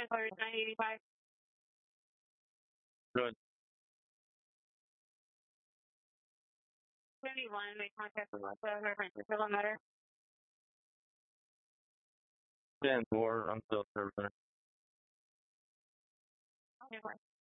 transport 985. Good. 21, make contact with reference to kilometer. 10-4, I'm still servicing. Okay,